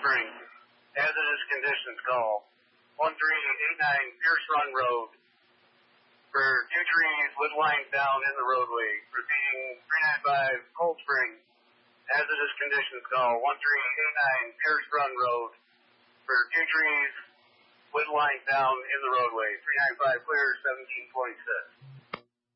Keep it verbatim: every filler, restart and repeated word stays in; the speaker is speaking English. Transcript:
Spring. Hazardous conditions call. one three eight nine Pierce Run Road. For two trees with lines down in the roadway. Proceeding three ninety-five Cold Spring. Hazardous conditions call. one three eight nine Pierce Run Road. For two trees with lines down in the roadway. three ninety-five clear, seventeen twenty-six.